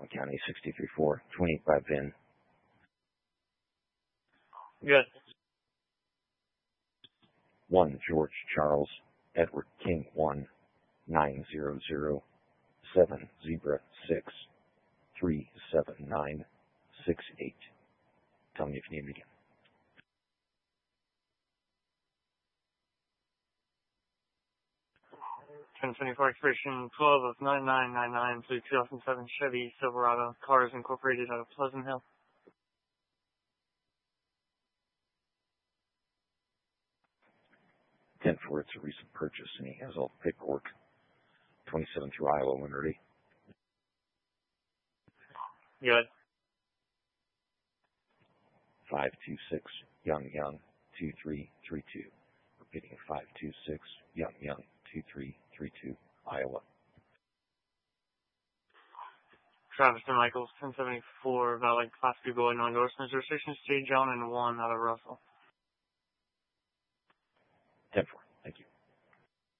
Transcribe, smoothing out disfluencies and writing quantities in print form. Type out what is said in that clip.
County 63-4, 25 VIN. Good. 1 George Charles Edward King 1 900 7 Zebra 6 379 68. Tell me if you need it again. Ten 24 expiration 12 of 9999 through 2007 Chevy Silverado. Cars Incorporated out of Pleasant Hill. 10-4, it's a recent purchase, and he has all the paperwork. 27 through Iowa when ready. Good. 526 Young 2332. Repeating 526 Young 2332, Iowa. Travis and Michaels, 1074 Valley Class B Boy, no endorsements, restrictions, J. John and 1 out of Russell.